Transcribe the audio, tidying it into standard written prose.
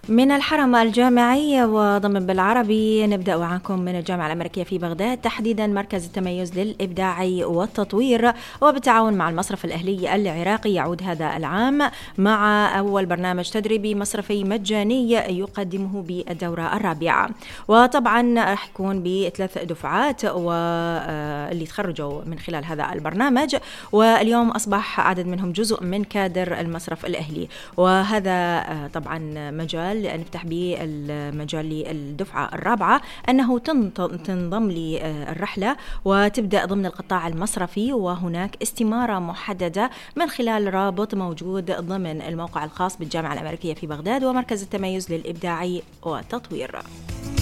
من الحرم الجامعي وضمن بالعربي نبدأ معكم من الجامعة الأمريكية في بغداد، تحديدا مركز التميز للإبداع والتطوير، وبالتعاون مع المصرف الأهلي العراقي يعود هذا العام مع أول برنامج تدريبي مصرفي مجاني يقدمه بالدورة الرابعة. وطبعا راح يكون بثلاث دفعات واللي تخرجوا من خلال هذا البرنامج، واليوم أصبح عدد منهم جزء من كادر المصرف الأهلي. وهذا طبعا مجال نفتح به المجال للدفعة الرابعة أنه تنضم لي الرحلة وتبدأ ضمن القطاع المصرفي، وهناك استمارة محددة من خلال رابط موجود ضمن الموقع الخاص بالجامعة الأمريكية في بغداد ومركز التميز للإبداع والتطوير.